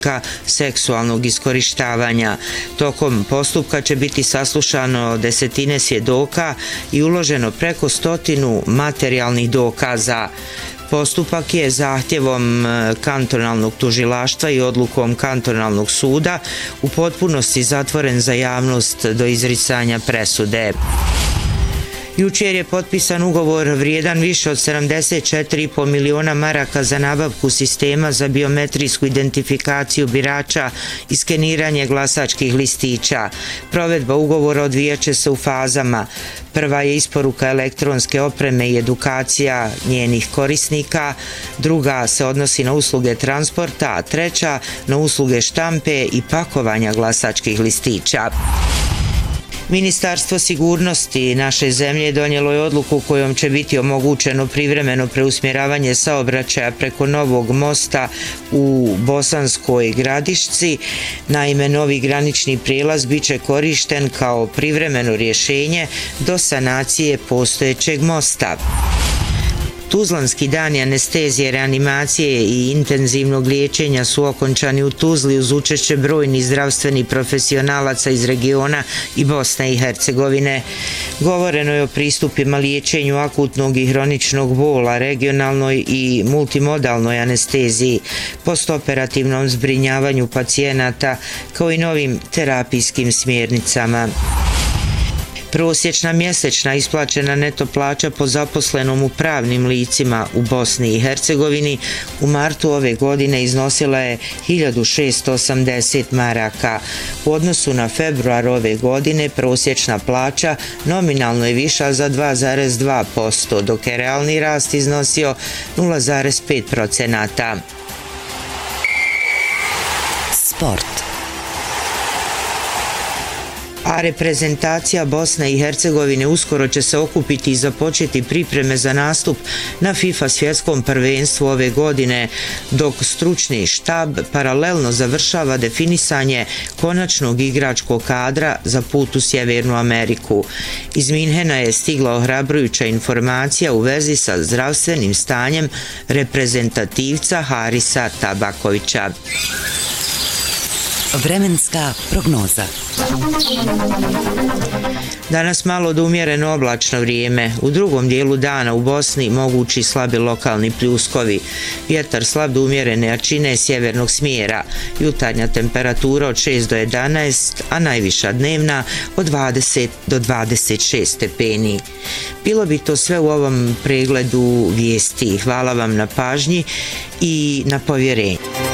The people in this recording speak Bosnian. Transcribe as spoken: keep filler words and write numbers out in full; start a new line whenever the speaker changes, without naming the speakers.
seksualnog iskorištavanja. Tokom postupka će biti saslušano desetine svjedoka i uloženo preko stotinu materijalnih dokaza. Postupak je zahtjevom kantonalnog tužilaštva i odlukom kantonalnog suda u potpunosti zatvoren za javnost do izricanja presude. Jučer je potpisan ugovor vrijedan više od sedamdeset četiri zarez pet miliona maraka za nabavku sistema za biometrijsku identifikaciju birača i skeniranje glasačkih listića. Provedba ugovora odvijaće se u fazama. Prva je isporuka elektronske opreme i edukacija njenih korisnika, druga se odnosi na usluge transporta, a treća na usluge štampe i pakovanja glasačkih listića. Ministarstvo sigurnosti naše zemlje donijelo je odluku kojom će biti omogućeno privremeno preusmjeravanje saobraćaja preko novog mosta u Bosanskoj Gradišci. Naime, novi granični prijelaz bit će korišten kao privremeno rješenje do sanacije postojećeg mosta. Tuzlanski dani anestezije, reanimacije i intenzivnog liječenja su okončani u Tuzli uz učešće brojnih zdravstvenih profesionalaca iz regiona i Bosne i Hercegovine. Govoreno je o pristupima liječenju akutnog i hroničnog bola, regionalnoj i multimodalnoj anesteziji, postoperativnom zbrinjavanju pacijenata kao i novim terapijskim smjernicama. Prosječna mjesečna isplaćena neto plaća po zaposlenom u pravnim licima u Bosni i Hercegovini u martu ove godine iznosila je hiljadu šessto osamdeset maraka. U odnosu na februar ove godine prosječna plaća nominalno je viša za dva zarez dva posto, dok je realni rast iznosio nula zarez pet posto.
Sport.
A reprezentacija Bosne i Hercegovine uskoro će se okupiti i započeti pripreme za nastup na FIFA svjetskom prvenstvu ove godine, dok stručni štab paralelno završava definisanje konačnog igračkog kadra za put u Sjevernu Ameriku. Iz Minhena je stigla ohrabrujuća informacija u vezi sa zdravstvenim stanjem reprezentativca Harisa Tabakovića.
Vremenska prognoza.
Danas malo do umjereno oblačno vrijeme. U drugom dijelu dana u Bosni mogući slabi lokalni pljuskovi. Vjetar slab do umjerene jačine sjevernog smjera. Jutarnja temperatura od šest do jedanaest, a najviša dnevna od dvadeset do dvadeset šest stepeni. Bilo bi to sve u ovom pregledu vijesti. Hvala vam na pažnji i na povjerenju.